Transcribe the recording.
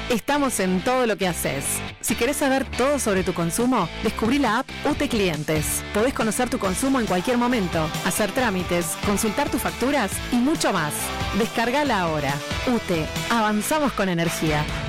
Estamos en todo lo que haces. Si querés saber todo sobre tu consumo, descubrí la app UTE Clientes. Podés conocer tu consumo en cualquier momento, hacer trámites, consultar tus facturas y mucho más. Descargala ahora. UTE, avanzamos con energía.